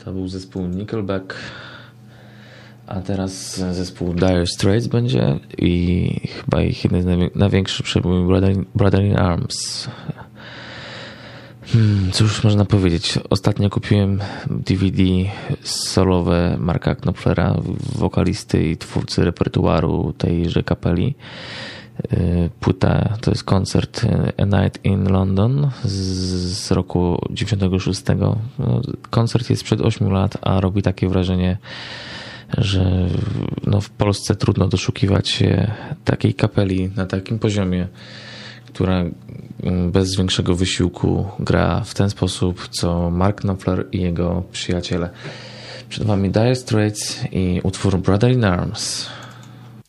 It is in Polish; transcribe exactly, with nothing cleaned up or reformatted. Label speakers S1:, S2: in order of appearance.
S1: To był zespół Nickelback, a teraz zespół Dire Straits będzie i chyba ich jeden z największych przebój Brother, Brother in Arms. Hmm, cóż można powiedzieć? Ostatnio kupiłem D V D solowe Marka Knopflera, wokalisty i twórcy repertuaru tejże kapeli. Płyta to jest koncert A Night in London z, z roku dziewięćdziesiątego szóstego. Koncert jest sprzed ośmiu lat, a robi takie wrażenie, że no w Polsce trudno doszukiwać się takiej kapeli na takim poziomie, która bez większego wysiłku gra w ten sposób, co Mark Knopfler i jego przyjaciele. Przed wami Dire Straits i utwór Brother in Arms.